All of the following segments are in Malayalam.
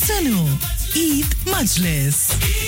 Sano Eid Majlis.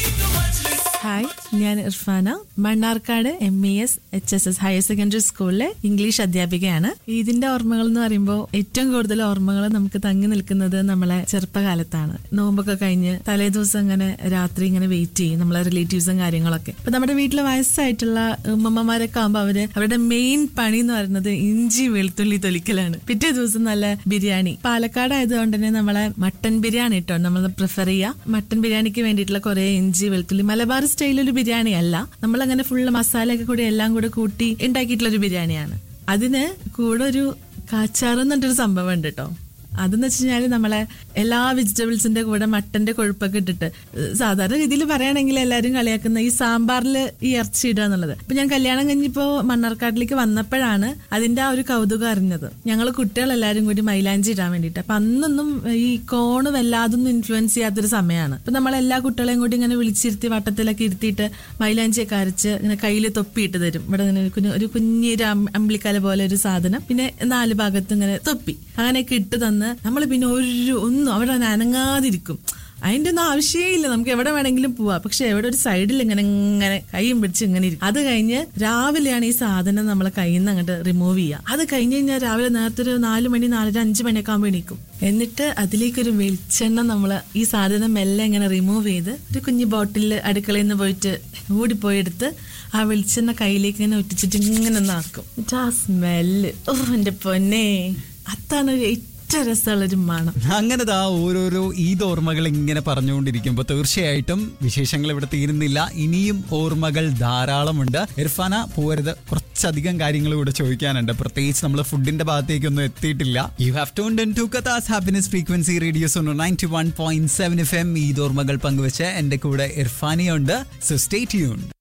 ഹായ്, ഞാൻ Irfana. Mannarkkad MES HSS higher secondary സ്കൂളിലെ ഇംഗ്ലീഷ് അധ്യാപികയാണ്. ഇതിന്റെ ഓർമ്മകൾ എന്ന് പറയുമ്പോൾ ഏറ്റവും കൂടുതൽ ഓർമ്മകൾ നമുക്ക് തങ്ങി നിൽക്കുന്നത് നമ്മളെ ചെറുപ്പകാലത്താണ്. നോമ്പൊക്കെ കഴിഞ്ഞ് തലേ ദിവസം ഇങ്ങനെ രാത്രി ഇങ്ങനെ വെയിറ്റ് ചെയ്യും നമ്മളെ റിലേറ്റീവ്സും കാര്യങ്ങളൊക്കെ. അപ്പൊ നമ്മുടെ വീട്ടിലെ വയസ്സായിട്ടുള്ള ഉമ്മമാരൊക്കെ ആകുമ്പോൾ അവരുടെ മെയിൻ പണി എന്ന് പറയുന്നത് ഇഞ്ചി വെളുത്തുള്ളി തൊലിക്കലാണ്. പിറ്റേ ദിവസം നല്ല ബിരിയാണി. പാലക്കാട് ആയതുകൊണ്ട് തന്നെ നമ്മളെ മട്ടൻ ബിരിയാണി കേട്ടോ നമ്മൾ പ്രിഫർ ചെയ്യുക. മട്ടൻ ബിരിയാണിക്ക് വേണ്ടിയിട്ടുള്ള കുറെ ഇഞ്ചി വെളുത്തുള്ളി, മലബാർ സ്റ്റൈലൊരു ബിരിയാണി അല്ല, നമ്മളങ്ങനെ ഫുള്ള് മസാലയൊക്കെ കൂടി എല്ലാം കൂടെ കൂട്ടി ഉണ്ടാക്കിയിട്ടുള്ളൊരു ബിരിയാണിയാണ്. അതിന് കൂടെ ഒരു കാച്ചാറ് എന്നിട്ടൊരു സംഭവം ഉണ്ട് കേട്ടോ. അതെന്ന് വെച്ച് കഴിഞ്ഞാൽ നമ്മളെ എല്ലാ വെജിറ്റബിൾസിന്റെ കൂടെ മട്ടന്റെ കൊഴുപ്പൊക്കെ ഇട്ടിട്ട്, സാധാരണ രീതിയിൽ പറയുകയാണെങ്കിൽ എല്ലാവരും കളിയാക്കുന്ന ഈ സാമ്പാറിൽ ഈ ഇറച്ചി ഇടുക എന്നുള്ളത്. അപ്പൊ ഞാൻ കല്യാണം കഴിഞ്ഞിപ്പോ മണ്ണാർക്കാട്ടിലേക്ക് വന്നപ്പോഴാണ് അതിന്റെ ആ ഒരു കൗതുകം അറിഞ്ഞത്. ഞങ്ങൾ കുട്ടികളെല്ലാരും കൂടി മൈലാഞ്ചി ഇടാൻ വേണ്ടിയിട്ട്. അപ്പൊ അന്നൊന്നും ഈ കോണ് വല്ലാതൊന്നും ഇൻഫ്ലുവൻസ് ചെയ്യാത്തൊരു സമയമാണ്. അപ്പൊ നമ്മളെല്ലാ കുട്ടികളെയും കൂടി ഇങ്ങനെ വിളിച്ചിരുത്തി വട്ടത്തിലൊക്കെ ഇരുത്തിയിട്ട് മൈലാഞ്ചിയൊക്കെ അരച്ച് ഇങ്ങനെ കയ്യിൽ തൊപ്പിയിട്ട് തരും. ഇവിടെ ഇങ്ങനെ ഒരു കുഞ്ഞൊരു അമ്പിളിക്കല പോലെ ഒരു സാധനം, പിന്നെ 4 ഭാഗത്തും ഇങ്ങനെ തൊപ്പി അങ്ങനെയൊക്കെ ഇട്ട് തന്ന് നമ്മൾ പിന്നെ ഒന്നും അവിടെ അനങ്ങാതിരിക്കും. അതിന്റെ ഒന്നും ആവശ്യമേ നമുക്ക് എവിടെ വേണമെങ്കിലും പോവാം. പക്ഷെ എവിടെ ഒരു സൈഡിൽ ഇങ്ങനെ കൈയും പിടിച്ച് ഇങ്ങനെ ഇരിക്കും. അത് കഴിഞ്ഞ് രാവിലെയാണ് ഈ സാധനം നമ്മളെ കയ്യിൽ നിന്ന് അങ്ങോട്ട് റിമൂവ് ചെയ്യുക. അത് കഴിഞ്ഞ് കഴിഞ്ഞാൽ രാവിലെ നേരത്തെ ഒരു 4 മണി 4:30 5 മണിയൊക്കെ ആകുമ്പോൾ എണീക്കും. എന്നിട്ട് അതിലേക്കൊരു വെളിച്ചെണ്ണ നമ്മൾ ഈ സാധനം മെല്ലെ ഇങ്ങനെ റിമൂവ് ചെയ്ത് ഒരു കുഞ്ഞു ബോട്ടിൽ അടുക്കളയിൽ നിന്ന് പോയിട്ട് ഓടിപ്പോയെടുത്ത് ആ വെളിച്ചെണ്ണ കയ്യിലേക്ക് ഇങ്ങനെ ഒറ്റിച്ചിട്ട് ഇങ്ങനെ ഒന്നാക്കും. എന്നിട്ട് ആ സ്മെല്ല്, എന്റെ പൊന്നെ, അതാണ് രസമുള്ളൊരു മണം. അങ്ങനത്തെ ഓരോരോ ഈദ് ഓർമ്മകൾ ഇങ്ങനെ പറഞ്ഞുകൊണ്ടിരിക്കുമ്പോൾ തീർച്ചയായിട്ടും വിശേഷങ്ങൾ ഇവിടെ തീരുന്നില്ല. ഇനിയും ഓർമ്മകൾ ധാരാളമുണ്ട്. ഇർഫാന പോരുത്, കുറച്ചധികം കാര്യങ്ങൾ ഇവിടെ ചോദിക്കാനുണ്ട്. പ്രത്യേകിച്ച് നമ്മൾ ഫുഡിന്റെ ഭാഗത്തേക്കൊന്നും എത്തിയിട്ടില്ല. You have tuned in to കഥാസ് happiness frequency radio Suno 91.7 FM. Eid ഓർമ്മകൾ പങ്കുവെച്ച് എന്റെ കൂടെ ഇർഫാനിയുണ്ട്. So stay tuned.